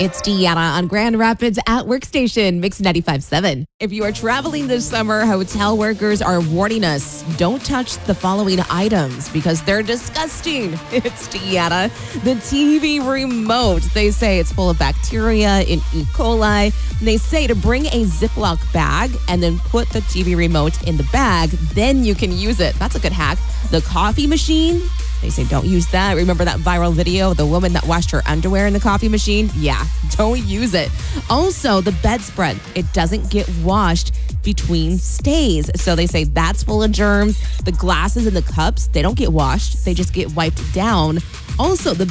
It's Deanna on Grand Rapids at Workstation, Mix 95.7. If you are traveling this summer, hotel workers are warning us, don't touch the following items because they're disgusting. It's Deanna. The TV remote. They say it's full of bacteria and E. coli. They say to bring a Ziploc bag and then put the TV remote in the bag. Then you can use it. That's a good hack. The coffee machine. They say don't use that. Remember that viral video of the woman that washed her underwear in the coffee machine? Yeah, don't use it. Also, the bedspread. It doesn't get washed between stays. So they say that's full of germs. The glasses and the cups, they don't get washed. They just get wiped down. Also, the